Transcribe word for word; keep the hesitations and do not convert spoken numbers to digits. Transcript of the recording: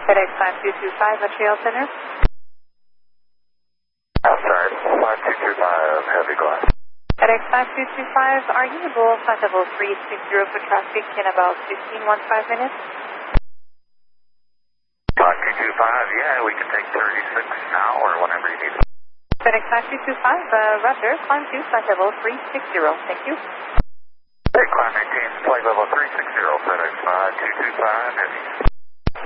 FedEx five two two five, Montreal Center. I'm sorry, five two two five, heavy glass. FedEx five two two five, are you able to flight level three six zero for traffic in about fifteen fifteen minutes? five two two five, yeah, we can take thirty-six now or whenever you need it. FedEx five two two five, uh, Roger, climb to flight level three six zero, thank you. Hey, climb maintain flight level three six zero, FedEx five two two five, heavy.